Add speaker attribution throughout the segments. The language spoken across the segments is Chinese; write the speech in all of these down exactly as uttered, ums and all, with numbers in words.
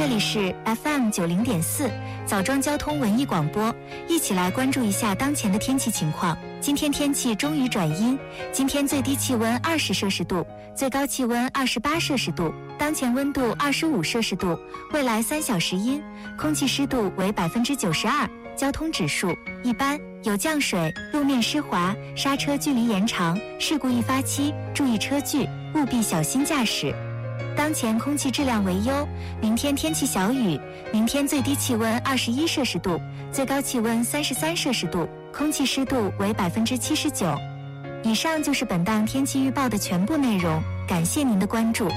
Speaker 1: 里是 F M 九零点四枣庄交通文艺广播，一起来关注一下当前的天气情况。今天天气终于转阴，今天最低气温二十摄氏度，最高气温二十八摄氏度，当前温度二十五摄氏度，未来三小时阴，空气湿度为百分之九十二，交通指数一般，有降水，路面湿滑，刹车距离延长，事故易发期，注意车距，务必小心驾驶。当前空气质量为优，明天天气小雨，明天最低气温二十一摄氏度，最高气温三十三摄氏度，空气湿度为百分之七十九。以上就是本档天气预报的全部内容，感谢您的关注。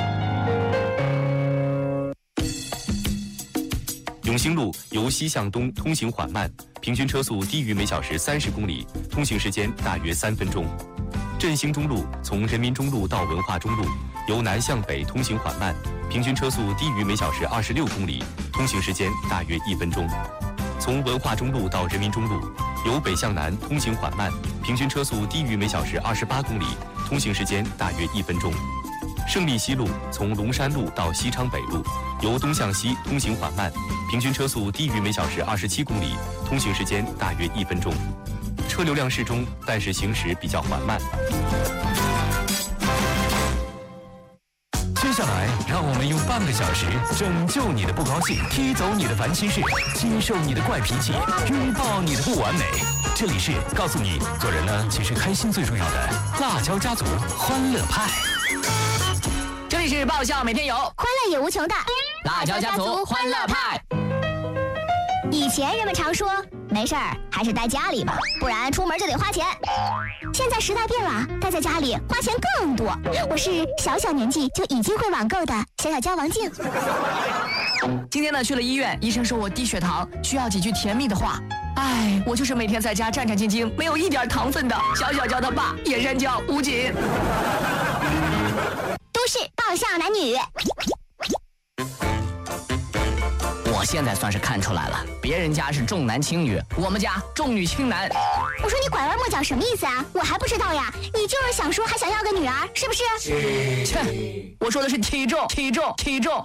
Speaker 2: 永兴路由西向东通行缓慢，平均车速低于每小时三十公里，通行时间大约三分钟。振兴中路从人民中路到文化中路，由南向北通行缓慢，平均车速低于每小时二十六公里，通行时间大约一分钟。从文化中路到人民中路，由北向南通行缓慢，平均车速低于每小时二十八公里，通行时间大约一分钟。胜利西路从龙山路到西昌北路，由东向西通行缓慢，平均车速低于每小时二十七公里，通行时间大约一分钟。车流量适中，但是行驶比较缓慢。
Speaker 3: 接下来，让我们用半个小时拯救你的不高兴，踢走你的烦心事，接受你的怪脾气，拥抱你的不完美。这里是告诉你，做人呢，其实开心最重要的辣椒家族欢乐派。
Speaker 4: 这里是爆笑每天有，
Speaker 5: 欢乐也无穷的
Speaker 4: 辣椒家族欢乐派。
Speaker 5: 以前人们常说，没事儿还是待家里吧，不然出门就得花钱。现在时代变了，待在家里花钱更多。我是小小年纪就已经会网购的小小娇王静。
Speaker 4: 今天呢去了医院，医生说我低血糖，需要几句甜蜜的话。哎，我就是每天在家战战兢兢，没有一点糖分的小小娇他爸野山椒吴瑾。
Speaker 5: 都市爆笑男女。
Speaker 4: 我现在算是看出来了，别人家是重男轻女，我们家重女轻男。
Speaker 5: 我说你拐弯抹角什么意思啊？我还不知道呀，你就是想说还想要个女儿，是不是？
Speaker 4: 切，我说的是体重，体重，体重。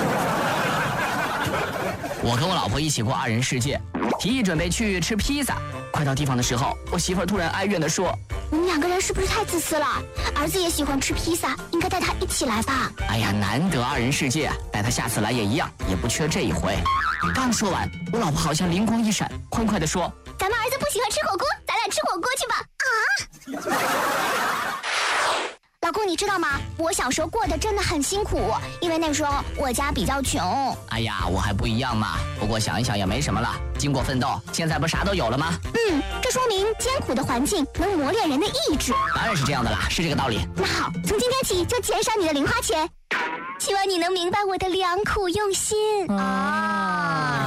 Speaker 4: 我跟我老婆一起过二人世界，提议准备去吃披萨。快到地方的时候，我媳妇儿突然哀怨地说：“
Speaker 5: 你们两个人是不是太自私了？儿子也喜欢吃披萨，应该带他一起来吧。”
Speaker 4: 哎呀，难得二人世界，带他下次来也一样，也不缺这一回。刚说完，我老婆好像灵光一闪，欢快地说：“
Speaker 5: 咱们儿子不喜欢吃火锅，咱俩吃火锅去吧！”啊！老公，你知道吗？我小时候过得真的很辛苦，因为那时候我家比较穷。
Speaker 4: 哎呀，我还不一样嘛。不过想一想也没什么了，经过奋斗，现在不啥都有了吗？
Speaker 5: 嗯，这说明艰苦的环境能磨练人的意志。
Speaker 4: 当然是这样的啦，是这个道理。
Speaker 5: 那好，从今天起就减少你的零花钱，希望你能明白我的良苦用心啊。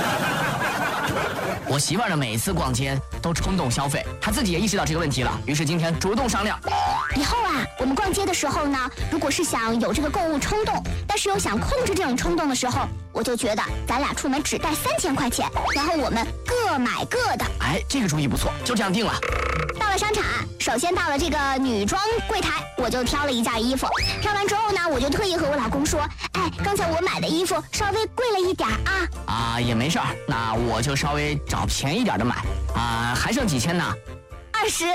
Speaker 4: 我媳妇儿呢，每次逛街都冲动消费，她自己也意识到这个问题了，于是今天主动商量。
Speaker 5: 以后啊，我们逛街的时候呢，如果是想有这个购物冲动，但是又想控制这种冲动的时候，我就觉得咱俩出门只带三千块钱，然后我们各买各的。
Speaker 4: 哎，这个主意不错，就这样定了。
Speaker 5: 到了商场，首先到了这个女装柜台，我就挑了一件衣服。挑完之后呢，我就特意和我老公说：“哎，刚才我买的衣服稍微贵了一点啊。”
Speaker 4: 啊，也没事儿，那我就稍微找便宜点的买。啊，还剩几千呢？
Speaker 5: 二十。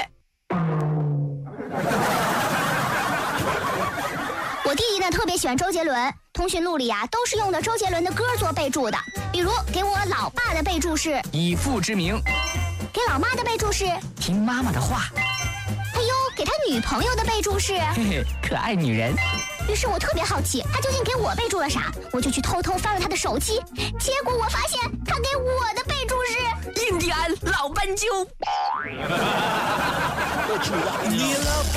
Speaker 5: 我弟弟呢特别喜欢周杰伦，通讯录里啊都是用的周杰伦的歌做备注的。比如给我老爸的备注是
Speaker 4: 以父之名，
Speaker 5: 给老妈的备注是
Speaker 4: 听妈妈的话。
Speaker 5: 哎呦，给他女朋友的备注是
Speaker 4: 嘿嘿，可爱女人。
Speaker 5: 于是我特别好奇，他究竟给我备注了啥？我就去偷偷翻了他的手机，结果我发现他给我的备注是
Speaker 4: 印第安老斑鸠。